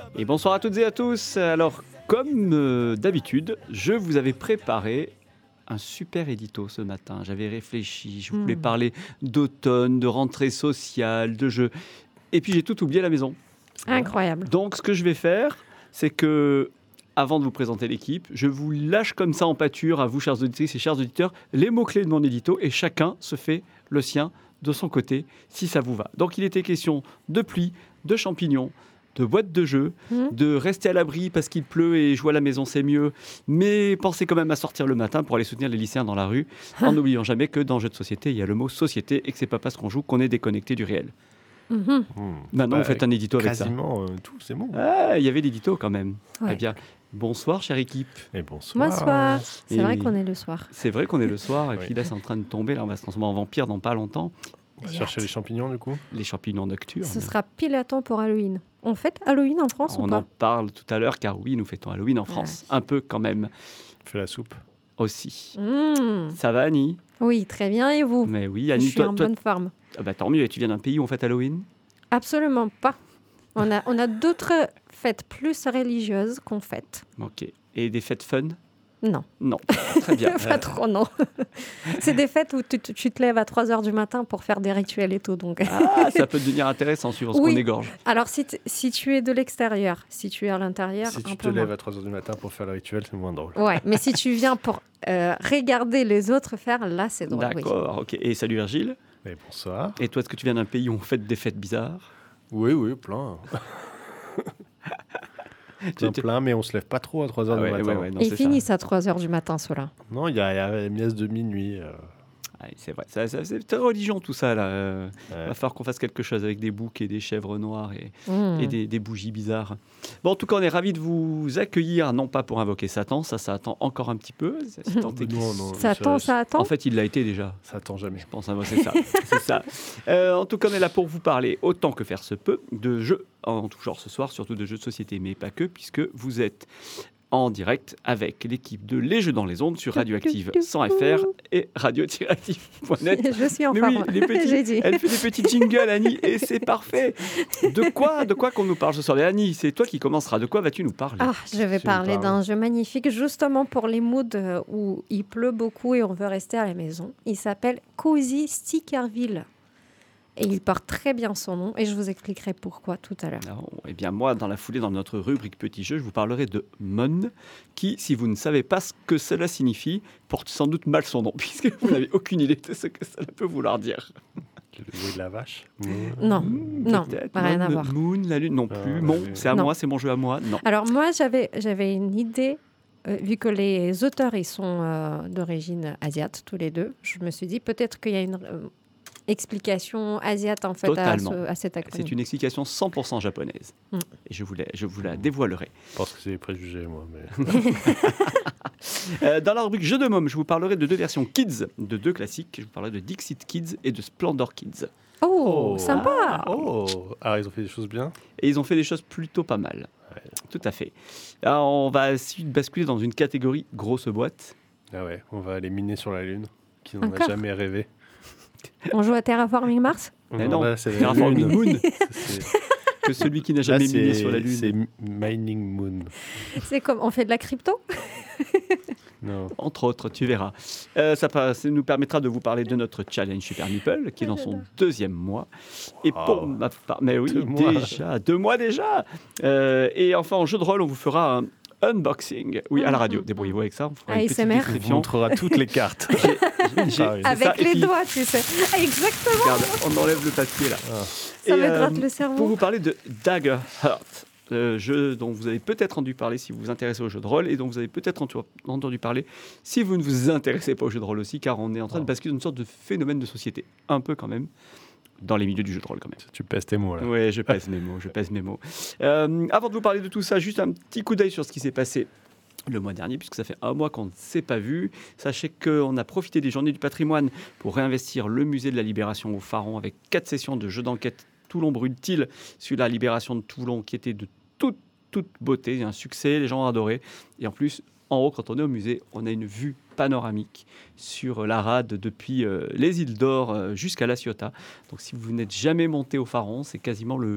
Et bonsoir à toutes et à tous. Alors, comme d'habitude, je vous avais préparé un super édito ce matin. J'avais réfléchi, je voulais parler d'automne, de rentrée sociale, de jeux. Et puis j'ai tout oublié à la maison. Incroyable. Donc ce que je vais faire, c'est que, avant de vous présenter l'équipe, je vous lâche comme ça en pâture à vous, chers auditrices et chers auditeurs, les mots-clés de mon édito et chacun se fait le sien de son côté, si ça vous va. Donc il était question de pluie, de champignons, de boîtes de jeux, de rester à l'abri parce qu'il pleut et jouer à la maison c'est mieux, mais pensez quand même à sortir le matin pour aller soutenir les lycéens dans la rue, en n'oubliant jamais que dans jeu de société, il y a le mot société et que c'est pas parce qu'on joue qu'on est déconnecté du réel. Maintenant, vous faites un édito avec ça. Quasiment tout, c'est bon. Ah, il y avait l'édito quand même. Ouais. Eh bien, bonsoir chère équipe. Et bonsoir. Bonsoir. C'est Et vrai oui. qu'on est le soir. C'est vrai qu'on est le soir et Oui. puis là c'est en train de tomber, là on va se transformer en vampire dans pas longtemps. On va chercher les champignons du coup. Les champignons nocturnes. Ce sera pile à temps pour Halloween. On fête Halloween en France ou On pas en parle tout à l'heure car oui, nous fêtons Halloween en France. Un peu quand même Fais la soupe. aussi. Mmh. Ça va Annie? Oui, très bien. Et vous? Mais oui, Je Annie, suis en bonne forme. Ah bah, tant mieux, et tu viens d'un pays où on fête Halloween? Absolument pas. On a d'autres fêtes plus religieuses qu'on fête. Ok. Et des fêtes fun? Non. Non. Très bien. Pas trop, non. C'est des fêtes où tu te lèves à 3h du matin pour faire des rituels et tout. Donc. Ah, ça peut devenir intéressant suivant ce Oui. qu'on égorge. Alors, si tu es de l'extérieur, si tu es à l'intérieur, Si un tu te peu lèves moins. à 3h du matin pour faire le rituel, c'est moins drôle. Ouais, mais si tu viens pour regarder les autres faire, là, c'est drôle. Oui. D'accord, ok. Et salut Virgile. Et bonsoir. Et toi, est-ce que tu viens d'un pays où on fête des fêtes bizarres? Oui, plein. Plein, mais on se lève pas trop à 3h du matin. non, Et c'est ils finissent à 3h du matin, ceux-là. Non, il y a la messe de minuit. Ah, c'est vrai, c'est très religion tout ça là. Ouais. Va falloir qu'on fasse quelque chose avec des boucs et des chèvres noires et Mmh. des bougies bizarres. Bon, en tout cas, on est ravis de vous accueillir, non pas pour invoquer Satan, ça attend encore un petit peu. C'est tant est que- Non, Ça attend, ça attend. En fait, il l'a été déjà. Ça attend jamais. Je pense, moi, c'est ça. C'est ça. En tout cas, on est là pour vous parler, autant que faire se peut, de jeux en tout genre ce soir, surtout de jeux de société, mais pas que, puisque vous êtes en direct avec l'équipe de Les Jeux dans les Ondes sur Radioactive 100 FR et radio-active.net. Je suis en Mais oui, forme. les petits- J'ai dit. Elle fait des petits jingles, Annie, et c'est parfait. De quoi qu'on nous parle ce soir? Et Annie, c'est toi qui commenceras. De quoi vas-tu nous parler? Ah, je vais Tu me parler parles. d'un jeu magnifique justement pour les moods où il pleut beaucoup et on veut rester à la maison. Il s'appelle Cozy Stickerville. Et il porte très bien son nom et je vous expliquerai pourquoi tout à l'heure. Non, eh bien moi, dans la foulée, dans notre rubrique Petit Jeu, je vous parlerai de Mon, qui, si vous ne savez pas ce que cela signifie, porte sans doute mal son nom, puisque vous n'avez aucune idée de ce que cela peut vouloir dire. Le bruit de la vache. Non, non, Peut-être. rien Moon, à voir. Moon, la lune, non Ah, plus. ouais, Mon, ouais. c'est à Non. moi, c'est mon jeu à moi. Non. Alors moi, j'avais une idée, vu que les auteurs, ils sont d'origine asiate, tous les deux. Je me suis dit, peut-être qu'il y a une explication asiate, en fait, Totalement. à cet acronyme. C'est une explication 100% japonaise. Et je vous la dévoilerai. Je pense que c'est des préjugés, moi. Mais... Dans la rubrique Jeux de môme, je vous parlerai de deux versions Kids, de deux classiques. Je vous parlerai de Dixit Kids et de Splendor Kids. Oh, sympa. Ah, ils ont fait des choses bien. Et ils ont fait des choses plutôt pas mal. Tout à fait. Alors, on va ensuite basculer dans une catégorie grosse boîte. Ah ouais, on va aller miner sur la Lune, qui n'en a Encore jamais rêvé. On joue à Terraforming Mars? Mais non, là, c'est la Terraforming Lune. Moon, C'est- que celui qui n'a là, jamais miné c'est- sur la C'est Lune. Mining Moon. C'est comme, on fait de la crypto? Non. Entre autres, tu verras. Ça nous permettra de vous parler de notre challenge Super Meeple, qui est dans son deuxième mois. Et pour Oh. ma part, mais oui, 2 mois. déjà, 2 mois déjà. Et enfin, en jeu de rôle, on vous fera un unboxing. Oui, à la radio, débrouillez-vous avec ça. On fera une petite ASMR. On vous description. montrera toutes les cartes. J'ai- Ah oui. c'est Avec ça, et les puis, doigts, tu sais. Ah, exactement. Regarde, on enlève le papier là. Ça Et, me gratte le cerveau. Pour vous parler de Dagger Heart, jeu dont vous avez peut-être entendu parler si vous vous intéressez aux jeux de rôle et dont vous avez peut-être entendu parler si vous ne vous intéressez pas aux jeux de rôle aussi, car on est en train de basculer dans une sorte de phénomène de société, un peu quand même, dans les milieux du jeu de rôle quand même. Tu pèses tes mots, là. Oui, je pèse mes mots. Avant de vous parler de tout ça, juste un petit coup d'œil sur ce qui s'est passé le mois dernier, puisque ça fait un mois qu'on ne s'est pas vu. Sachez qu'on a profité des Journées du patrimoine pour réinvestir le musée de la Libération au Pharaon avec 4 sessions de jeux d'enquête Toulon Brûle-t-il sur la libération de Toulon qui était de toute beauté, un succès, les gens ont adoré. Et en plus, en haut, quand on est au musée, on a une vue panoramique sur la rade depuis les îles d'Or jusqu'à La Ciotat. Donc si vous n'êtes jamais monté au Pharaon, c'est quasiment le